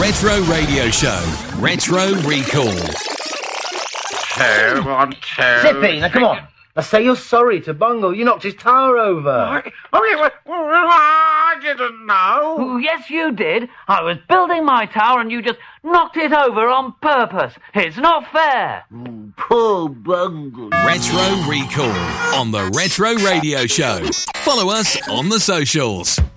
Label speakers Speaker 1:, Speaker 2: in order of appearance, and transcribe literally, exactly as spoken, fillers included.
Speaker 1: Retro Radio Show. Retro Recall.
Speaker 2: Two, one, two.
Speaker 3: Zippy, now come on. Now say you're sorry to Bungle. You knocked his tower over.
Speaker 2: I, oh, yeah, well, well, I didn't know.
Speaker 4: Oh, yes, you did. I was building my tower and you just knocked it over on purpose. It's not fair.
Speaker 5: Oh, poor Bungle.
Speaker 1: Retro Recall on the Retro Radio Show. Follow us on the socials.